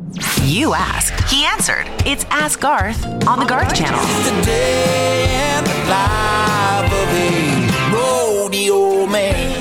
You asked, he answered. It's Ask Garth on the Garth Channel. The day and the life of a rodeo man.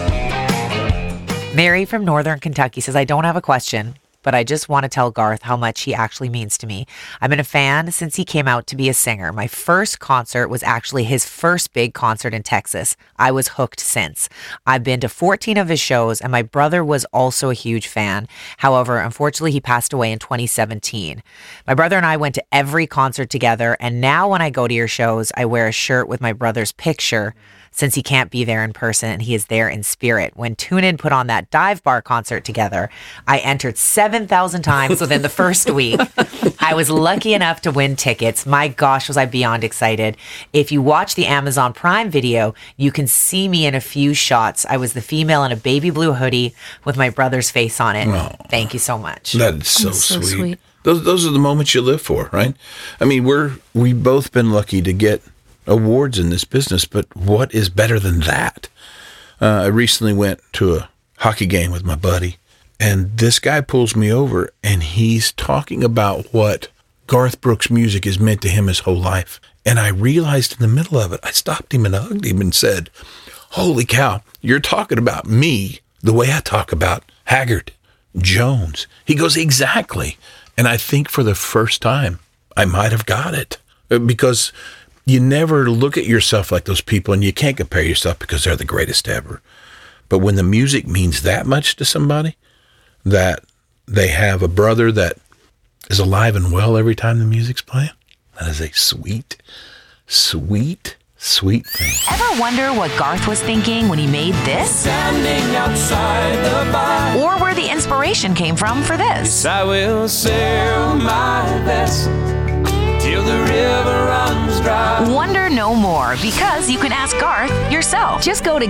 Mary from Northern Kentucky says, I don't have a question, but I just want to tell Garth how much he actually means to me. I've been a fan since he came out to be a singer. My first concert was actually his first big concert in Texas. I was hooked since. I've been to 14 of his shows, and my brother was also a huge fan. However, unfortunately, he passed away in 2017. My brother and I went to every concert together, and now when I go to your shows, I wear a shirt with my brother's picture, since he can't be there in person and he is there in spirit. When TuneIn put on that dive bar concert together, I entered 7,000 times within the first week. I was lucky enough to win tickets. My gosh, was I beyond excited. If you watch the Amazon Prime video, you can see me in a few shots. I was the female in a baby blue hoodie with my brother's face on it. Oh, thank you so much. That's so sweet. Those are the moments you live for, right? I mean, we've both been lucky to get awards in this business, but what is better than that? I recently went to a hockey game with my buddy, and this guy pulls me over, and he's talking about what Garth Brooks music has meant to him his whole life. And I realized in the middle of it, I stopped him and hugged him and said, holy cow, you're talking about me the way I talk about Haggard, Jones. He goes, exactly. And I think for the first time, I might have got it, because you never look at yourself like those people, and you can't compare yourself because they're the greatest ever. But when the music means that much to somebody, that they have a brother that is alive and well every time the music's playing, that is a sweet, sweet, sweet thing. Ever wonder what Garth was thinking when he made this? Standing outside the bar. Or where the inspiration came from for this? I will sail my vessel till the river runs dry. Wonder no more, because you can ask Garth yourself. Just go to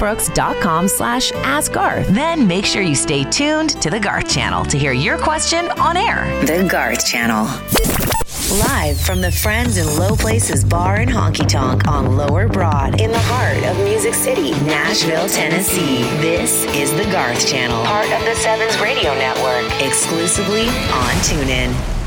garthbrooks.com/askgarth. Then make sure you stay tuned to the Garth Channel to hear your question on air. The Garth Channel. Live from the Friends in Low Places Bar and Honky Tonk on Lower Broad in the heart of Music City, Nashville, Tennessee. This is the Garth Channel, part of the Sevens Radio Network, exclusively on TuneIn.